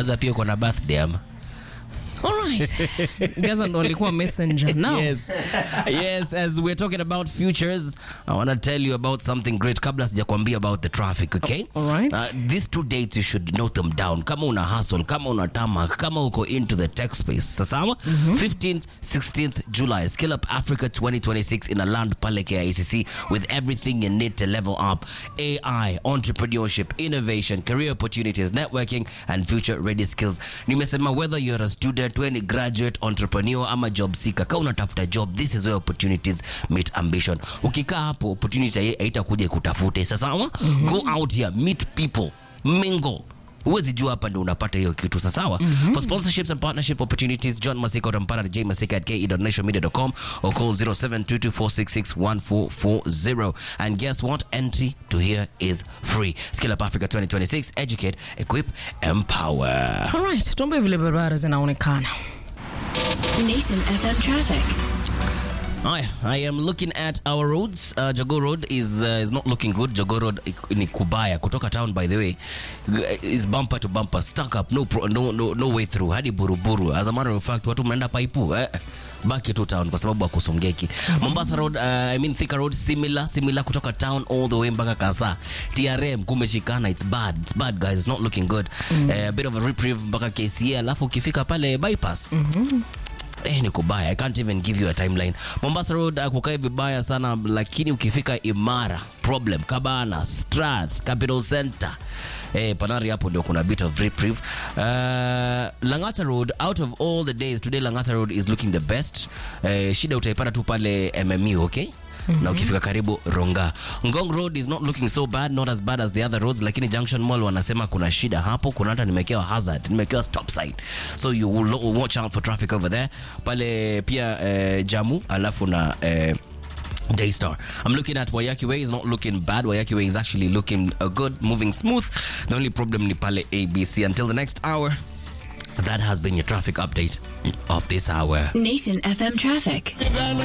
Gaza pia uko na birthday ama? All right. Gaza ndo alikuwa messenger now. Yes, as we're talking about futures, I want to tell you about something great. Kabla sijakwambia about the traffic, okay? All right. These 2 dates you should note them down. Kama una hustle, kama una tamak, kama uko into the tech space. Sasawa? 15th, 16th July, Skill Up Africa 2026 in a land pale KICC with everything you need to level up. AI, entrepreneurship, innovation, career opportunities, networking, and future-ready skills. Nimesema whether you're a student, any graduate, entrepreneur, ama job seeker, kama unatafuta job, this is where opportunities meet ambition. Ukikaa hapo, opportunity haitakuja kutafute. Sasawa? Go out here, meet people, mingle. Uwezi jua hapa ndio unapata hiyo kitu. Sasawa? For sponsorships and partnership opportunities, John Masika utampata J Masika at ke.nationmedia.com or call 0722461440. And guess what? Entry to here is free. Skill Up Africa 2026. Educate, equip, empower. All right, tuombe vile barabara zinaonekana. Nation FM traffic. I am looking at our roads. Jogoo Road is not looking good. Jogoo Road ni kubaya. Kutoka town, by the way, is bumper to bumper, stuck up, no way through. Hadi buruburu. As a matter of fact, watu mnaenda paipu. Baki to town kwa sababu hakusongeki. Mombasa Road, Thika Road, similar kutoka town all the way mpaka Kasa. TRM kumeshikana. It's bad guys. It's not looking good. A bit of a reprieve mpaka KCA. Alafu ukifika pale bypass. Ni kubaya. I can't even give you a timeline. Mombasa Road kukai vibaya sana, lakini ukifika Imara, problem. Kabana, Strath, Capital Center, Panari hapo ndio kuna bit of reprieve. Langata Road, out of all the days, today Langata Road is looking the best. Shida utaipata tu pale MMU, okay? Na ukifika karibu Ronga. Ngong Road is not looking so bad, not as bad as the other roads, lakini Junction Mall wanasema kuna shida hapo. Kuna hata nimekewa hazard, nimekewa stop sign, so you will watch out for traffic over there. Pale pia Jamu alafu na Daystar. I'm looking at Wayaki Way, is not looking bad. Wayaki Way is actually looking good, moving smooth. The only problem ni pale ABC. Until the next hour, that has been your traffic update of this hour. Nation FM traffic.